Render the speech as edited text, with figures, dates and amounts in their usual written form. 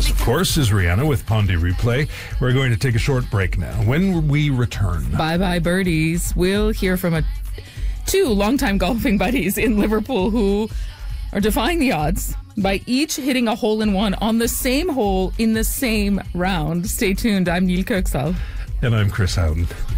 us, of course, is Rihanna with Pondy Replay. We're going to take a short break now. When we return... Bye-bye, birdies. We'll hear from two longtime golfing buddies in Liverpool who are defying the odds by each hitting a hole-in-one on the same hole in the same round. Stay tuned. I'm Neil Kirksall. And I'm Chris Howden.